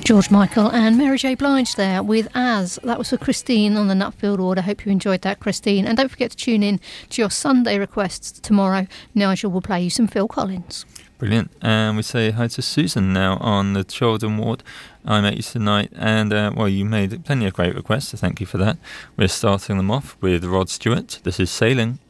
George Michael and Mary J. Blige there with As. That was for Christine on the Nutfield order. Hope you enjoyed that, Christine. And don't forget to tune in to your Sunday requests tomorrow. Nigel will play you some Phil Collins. Brilliant. And we say hi to Susan now on the Children Ward. I met you tonight, and you made plenty of great requests, so thank you for that. We're starting them off with Rod Stewart. This is Sailing.